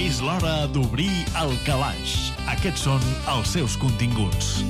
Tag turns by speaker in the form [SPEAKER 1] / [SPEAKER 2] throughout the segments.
[SPEAKER 1] És l'hora d'obrir el calaix. Aquests són els seus continguts.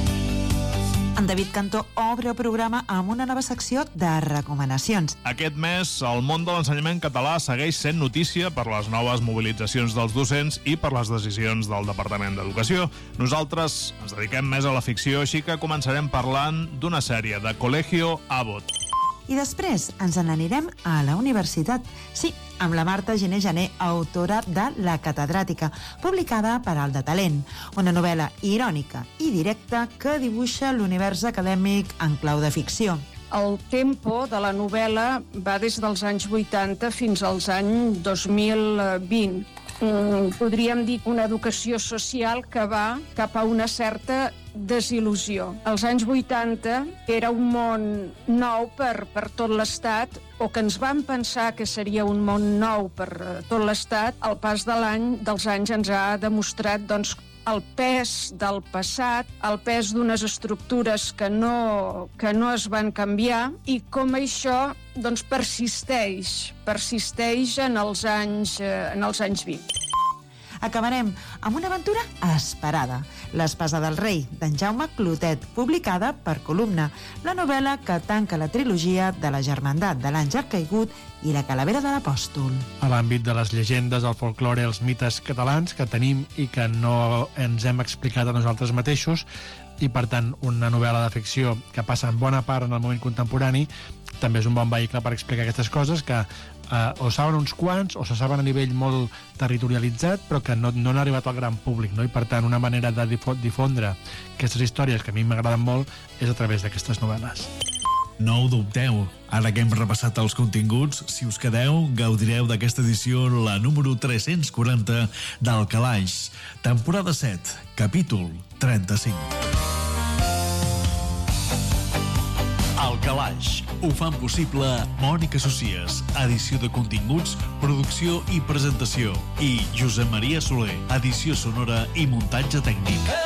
[SPEAKER 2] En David Cantó obre el programa amb una nova secció de recomanacions.
[SPEAKER 3] Aquest mes, el món de l'ensenyament català segueix sent notícia per les noves mobilitzacions dels docents i per les decisions del Departament d'Educació. Nosaltres ens dediquem més a la ficció, així que començarem parlant d'una sèrie, de Colegio Abbott.
[SPEAKER 2] I després ens n'anirem a la universitat. Sí, amb la Marta Gené Jané, autora de La catedràtica, publicada per Al de Talent, una novel·la irònica i directa que dibuixa l'univers acadèmic en clau de ficció.
[SPEAKER 4] El tempo de la novel·la va des dels anys 80 fins als anys 2020. Podríem dir una educació social que va cap a una certa desil·lusió. Als anys 80 era un món nou per tot l'Estat, o que ens vam pensar que seria un món nou per tot l'Estat. El pas dels anys ens ha demostrat el pes del passat, el pes d'unes estructures que no es van canviar i com això persisteix en els anys 20.
[SPEAKER 2] Acabarem amb una aventura esperada, L'espasa del rei, d'en Jaume Clotet, publicada per Columna, la novel·la que tanca la trilogia de la Germandat de l'Àngel Caigut i la Calavera de l'Apòstol.
[SPEAKER 5] A l'àmbit de les llegendes, el folklore, els mites catalans que tenim i que no ens hem explicat a nosaltres mateixos, i per tant una novel·la de ficció que passa en bona part en el moment contemporani, també és un bon vehicle per explicar aquestes coses que o saben uns quants o se saben a nivell molt territorialitzat però que no han arribat al gran públic, no? I per tant una manera de difondre aquestes històries que a mi m'agraden molt és a través d'aquestes novel·les.
[SPEAKER 1] No ho dubteu, ara que hem repassat els continguts, si us quedeu, gaudireu d'aquesta edició, la número 340 del Calaix, temporada 7, capítol 35. El Calaix ho fan possible Mònica Socies, edició de continguts, producció i presentació, i Josep Maria Soler, edició sonora i muntatge tècnic.